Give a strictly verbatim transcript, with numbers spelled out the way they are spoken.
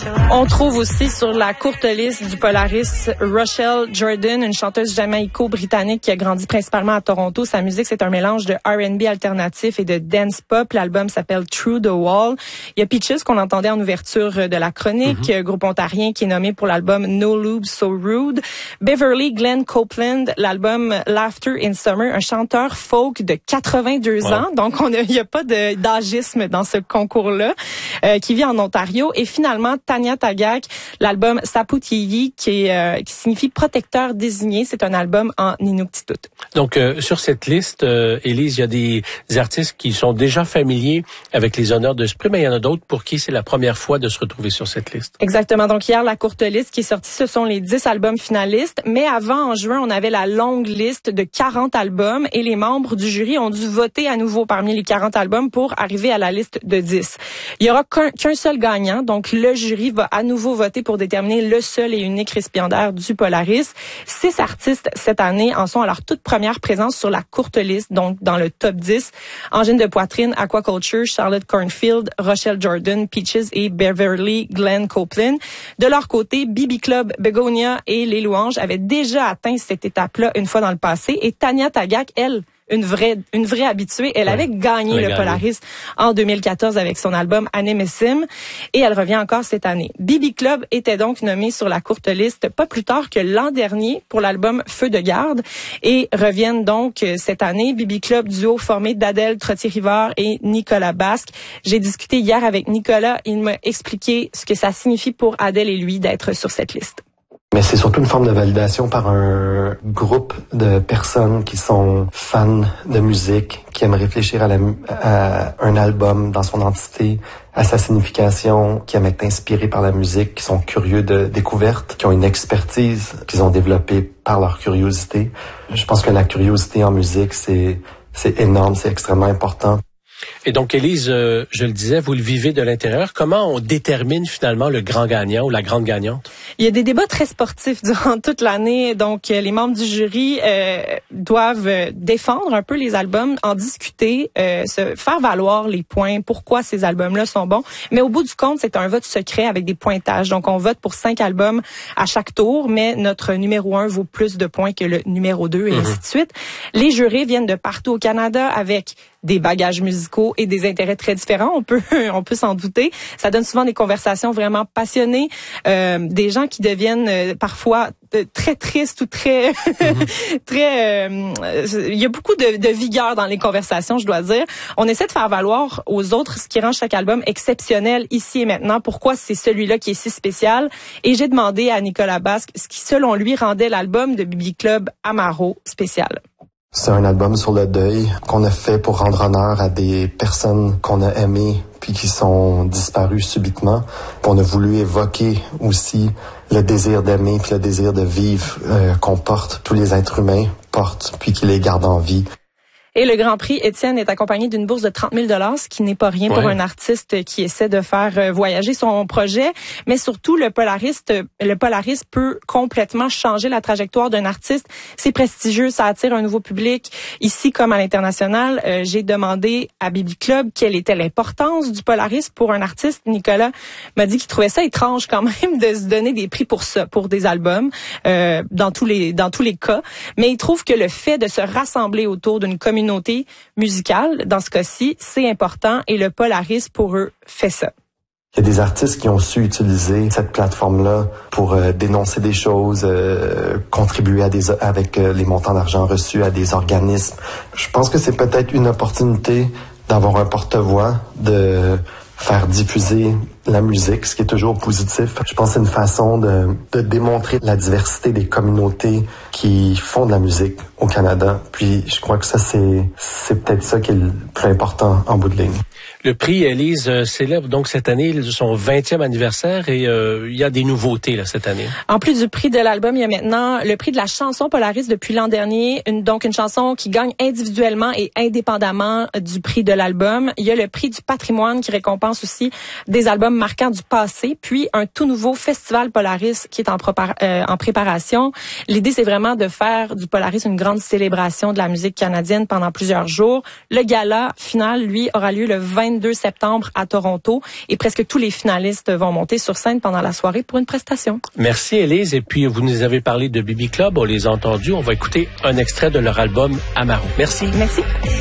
On trouve aussi sur la courte liste du Polaris Rochelle Jordan, une chanteuse jamaïco-britannique qui a grandi principalement à Toronto. Sa musique, c'est un mélange de R and B alternatif et de dance pop. L'album s'appelle Through the Wall. Il y a Peaches qu'on entendait en ouverture de la chronique, mm-hmm. groupe ontarien qui est nommé pour l'album No Lube So Rude. Beverly Glenn Copeland, l'album Laughter in Summer, un chanteur folk de quatre-vingt-deux wow. ans. Donc, on a, il n'y a pas de, d'agisme dans ce concours-là, euh, qui vit en Ontario. Et finalement, Tanya Tagaq, l'album Saputiyi, qui, est, euh, qui signifie protecteur désigné. C'est un album en inuktitut. Donc, euh, sur cette liste, euh, Élise, il y a des, des artistes qui sont déjà familiers avec les honneurs de ce prix, mais il y en a d'autres pour qui c'est la première fois de se retrouver sur cette liste. Exactement. Donc, hier, la courte liste qui est sortie, ce sont les dix albums finalistes. Mais avant, en juin, on avait la longue liste de quarante albums et les membres du jury ont dû voter à nouveau parmi les quarante albums pour arriver à la liste de dix. Il y aura qu'un, qu'un seul gagnant. Donc, le jury va à nouveau voter pour déterminer le seul et unique récipiendaire du Polaris. Six artistes cette année en sont à leur toute première présence sur la courte liste, donc dans le top dix. Angine de Poitrine, Aquaculture, Charlotte Cornfield, Rochelle Jordan, Peaches et Beverly Glenn Copeland. De leur côté, B B Club, Begonia et Les Louanges avaient déjà atteint cette étape-là une fois dans le passé. Et Tanya Tagaq, elle, une vraie une vraie habituée. Elle ouais. avait gagné elle le gagné. Polaris en deux mille quatorze avec son album Anemesim et elle revient encore cette année. B B Club était donc nommé sur la courte liste pas plus tard que l'an dernier pour l'album Feu de garde et reviennent donc cette année. B B Club, duo formé d'Adèle Trottier-Rivard et Nicolas Basque. J'ai discuté hier avec Nicolas. Il m'a expliqué ce que ça signifie pour Adèle et lui d'être sur cette liste. Mais c'est surtout une forme de validation par un groupe de personnes qui sont fans de musique, qui aiment réfléchir à, la, à un album dans son entité, à sa signification, qui aiment être inspirés par la musique, qui sont curieux de découverte, qui ont une expertise qu'ils ont développée par leur curiosité. Je pense que la curiosité en musique, c'est, c'est énorme, c'est extrêmement important. Et donc, Élise, euh, je le disais, vous le vivez de l'intérieur. Comment on détermine finalement le grand gagnant ou la grande gagnante? Il y a des débats très sportifs durant toute l'année. Donc, les membres du jury euh, doivent défendre un peu les albums, en discuter, euh, se faire valoir les points, pourquoi ces albums-là sont bons. Mais au bout du compte, c'est un vote secret avec des pointages. Donc, on vote pour cinq albums à chaque tour, mais notre numéro un vaut plus de points que le numéro deux et mmh. ainsi de suite. Les jurés viennent de partout au Canada avec des bagages musicaux et des intérêts très différents. On peut, on peut s'en douter. Ça donne souvent des conversations vraiment passionnées, euh, des gens qui deviennent euh, parfois euh, très tristes ou très, mm-hmm. très. Euh, il y a beaucoup de, de vigueur dans les conversations, je dois dire. On essaie de faire valoir aux autres ce qui rend chaque album exceptionnel ici et maintenant. Pourquoi c'est celui-là qui est si spécial. Et j'ai demandé à Nicolas Basque ce qui, selon lui, rendait l'album de B B Club Amaro spécial. C'est un album sur le deuil qu'on a fait pour rendre honneur à des personnes qu'on a aimées puis qui sont disparues subitement. Puis on a voulu évoquer aussi le désir d'aimer puis le désir de vivre euh, qu'on porte, tous les êtres humains portent puis qui les gardent en vie. Et le Grand Prix Étienne est accompagné d'une bourse de trente mille dollars, ce qui n'est pas rien ouais. pour un artiste qui essaie de faire voyager son projet. Mais surtout, le Polaris, le Polaris peut complètement changer la trajectoire d'un artiste. C'est prestigieux, ça attire un nouveau public. Ici, comme à l'international, euh, j'ai demandé à B B Club quelle était l'importance du Polaris pour un artiste. Nicolas m'a dit qu'il trouvait ça étrange quand même de se donner des prix pour ça, pour des albums, euh, dans tous les dans tous les cas. Mais il trouve que le fait de se rassembler autour d'une communauté communauté musicale, dans ce cas-ci, c'est important et le Polaris, pour eux, fait ça. Il y a des artistes qui ont su utiliser cette plateforme-là pour euh, dénoncer des choses, euh, contribuer à des, avec euh, les montants d'argent reçus à des organismes. Je pense que c'est peut-être une opportunité d'avoir un porte-voix, de faire diffuser la musique, ce qui est toujours positif. Je pense que c'est une façon de, de démontrer la diversité des communautés qui font de la musique au Canada. Puis je crois que ça, c'est, c'est peut-être ça qui est le plus important en bout de ligne. Le prix Élise euh, célèbre donc cette année son vingtième anniversaire et euh, il y a des nouveautés là cette année. En plus du prix de l'album, il y a maintenant le prix de la chanson Polaris depuis l'an dernier, une, donc une chanson qui gagne individuellement et indépendamment du prix de l'album. Il y a le prix du patrimoine qui récompense aussi des albums album marquant du passé, puis un tout nouveau festival Polaris qui est en, propar- euh, en préparation. L'idée, c'est vraiment de faire du Polaris une grande célébration de la musique canadienne pendant plusieurs jours. Le gala final, lui, aura lieu le vingt-deux septembre à Toronto et presque tous les finalistes vont monter sur scène pendant la soirée pour une prestation. Merci Élise. Et puis vous nous avez parlé de B B Club, on les a entendus. On va écouter un extrait de leur album Amaro. Merci. Merci.